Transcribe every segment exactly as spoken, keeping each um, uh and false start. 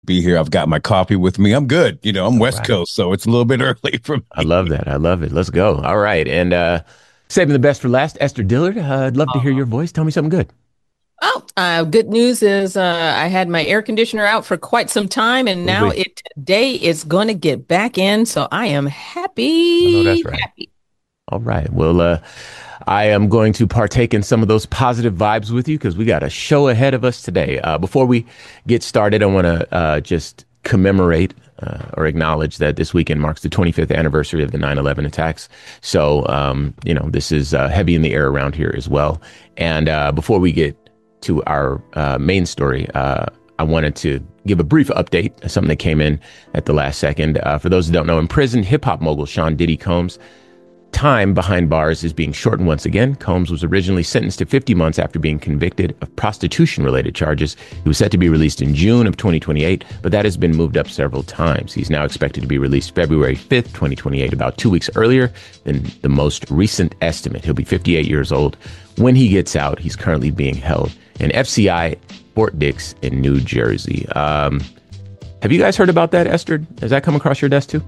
be here. I've got my coffee with me. I'm good. You know, I'm All West right. Coast, so it's a little bit early for I me. love that. I love it. Let's go. All right. And uh saving the best for last, Esther Dillard. Uh, I'd love to hear your voice. Tell me something good. Oh, uh, good news is uh, I had my air conditioner out for quite some time, and Oh, now wait. it today is going to get back in. So I am I know that's happy, right. happy. All right. Well, uh, I am going to partake in some of those positive vibes with you because we got a show ahead of us today. Uh, before we get started, I want to uh, just commemorate uh, or acknowledge that this weekend marks the twenty-fifth anniversary of the nine eleven attacks. So, um, you know, this is uh, heavy in the air around here as well. And uh, before we get to our uh, main story, uh, I wanted to give a brief update, something that came in at the last second. Uh, for those who don't know, imprisoned hip hop mogul Sean Diddy Combs' time behind bars is being shortened once again. Combs was originally sentenced to fifty months after being convicted of prostitution-related charges. He was set to be released in June of twenty twenty-eight, but that has been moved up several times. He's now expected to be released February fifth, twenty twenty-eight, about two weeks earlier than the most recent estimate. He'll be fifty-eight years old. When he gets out, he's currently being held in F C I Fort Dix in New Jersey. Um, have you guys heard about that, Esther? Has that come across your desk too?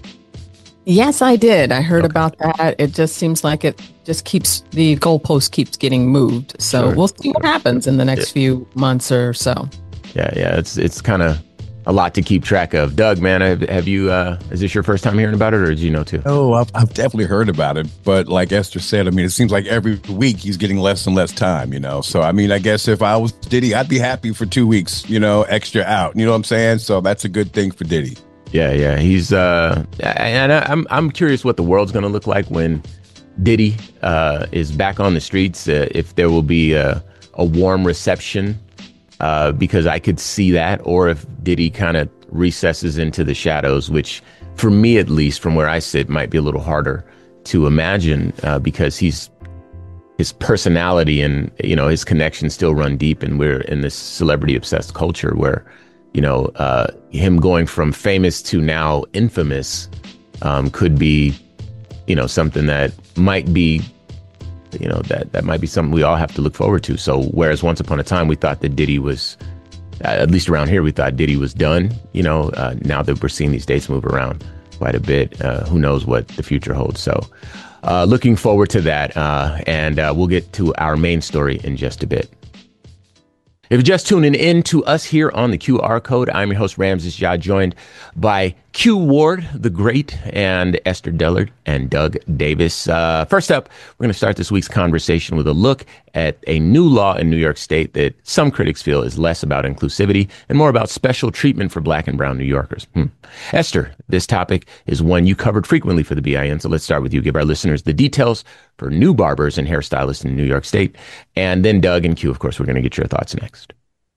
Yes, I did. I heard Okay. about that. It just seems like it just keeps the goalpost keeps getting moved. So Sure. we'll see what happens in the next few months or so. Yeah, yeah, it's it's kind of a lot to keep track of. Doug, man, have, have you? Uh, is this your first time hearing about it, or did you know too? Oh, I've, I've definitely heard about it. But like Esther said, I mean, it seems like every week he's getting less and less time, you know? So, I mean, I guess if I was Diddy, I'd be happy for two weeks, you know, extra out. You know what I'm saying? So that's a good thing for Diddy. Yeah, yeah, he's. Uh, and I, I'm I'm curious what the world's going to look like when Diddy uh, is back on the streets. Uh, if there will be a, a warm reception, uh, because I could see that, or if Diddy kind of recesses into the shadows, which, for me at least, from where I sit, might be a little harder to imagine uh, because he's his personality and you know his connections still run deep, and we're in this celebrity obsessed culture where you know uh, him going from famous to now infamous um, could be you know something that might be you know that that might be something we all have to look forward to. So whereas once upon a time we thought that Diddy was uh, at least around here we thought Diddy was done, you know uh, now that we're seeing these dates move around quite a bit, uh, who knows what the future holds. So uh, looking forward to that, uh, and uh, we'll get to our main story in just a bit. If you're just tuning in to us here on the Q R code, I'm your host, Ramses Jah, joined by Q Ward, the Great, and Esther Dillard and Doug Davis. Uh, first up, we're going to start this week's conversation with a look at a new law in New York State that some critics feel is less about inclusivity and more about special treatment for Black and brown New Yorkers. Hmm. Esther, this topic is one you covered frequently for the B I N, so let's start with you. Give our listeners the details for new barbers and hairstylists in New York State. And then Doug and Q, of course, we're going to get your thoughts next.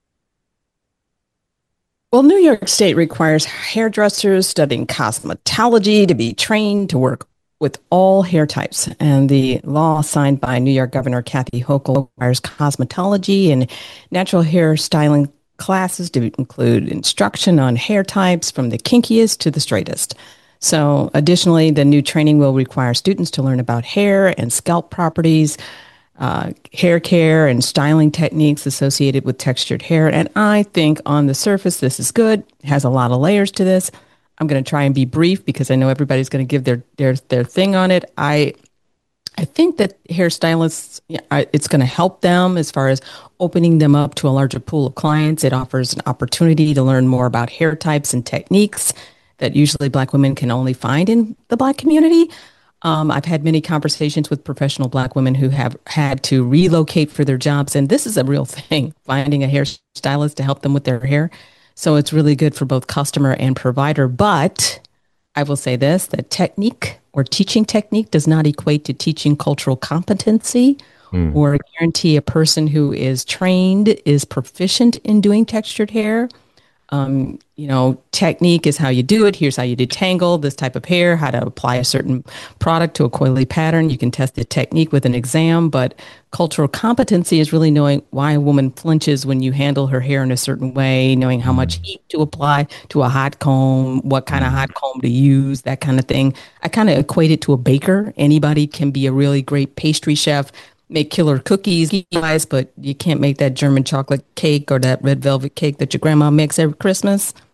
Well, New York State requires hairdressers studying cosmetology to be trained to work with all hair types. And the law signed by New York Governor Kathy Hochul requires cosmetology and natural hair styling classes to include instruction on hair types from the kinkiest to the straightest. So additionally, the new training will require students to learn about hair and scalp properties, uh, hair care and styling techniques associated with textured hair. And I think on the surface, this is good. It has a lot of layers to this. I'm going to try and be brief because I know everybody's going to give their, their, their thing on it. I, I think that hairstylists, yeah, I- it's going to help them as far as opening them up to a larger pool of clients. It offers an opportunity to learn more about hair types and techniques that usually Black women can only find in the Black community. Um, I've had many conversations with professional Black women who have had to relocate for their jobs, and this is a real thing, finding a hairstylist to help them with their hair. So it's really good for both customer and provider. But I will say this, that technique or teaching technique does not equate to teaching cultural competency Mm. or guarantee a person who is trained is proficient in doing textured hair. Um, you know, technique is how you do it. Here's how you detangle this type of hair, how to apply a certain product to a coily pattern. You can test the technique with an exam, but cultural competency is really knowing why a woman flinches when you handle her hair in a certain way, knowing how much heat to apply to a hot comb, what kind of hot comb to use, that kind of thing. I kind of equate it to a baker. Anybody can be a really great pastry chef make killer cookies, guys, but you can't make that German chocolate cake or that red velvet cake that your grandma makes every Christmas.